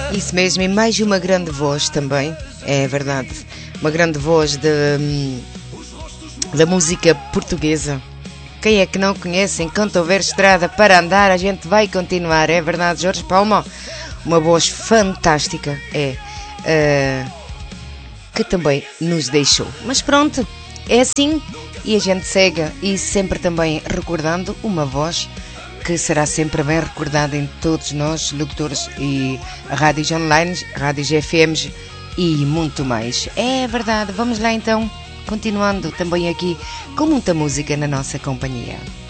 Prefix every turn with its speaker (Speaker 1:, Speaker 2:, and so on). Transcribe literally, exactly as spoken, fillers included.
Speaker 1: Isso mesmo, e mais uma grande voz também, é verdade. Uma grande voz de, hum, da música portuguesa. Quem é que não conhece? Enquanto houver estrada para andar, a gente vai continuar. É verdade, Jorge Palma. Uma voz fantástica, é. Uh, que também nos deixou. Mas pronto, é assim. E a gente segue. E sempre também recordando uma voz que será sempre bem recordada em todos nós, locutores e rádios online, rádios F Ms e muito mais. É verdade. Vamos lá então. Continuando também aqui com muita música na nossa companhia.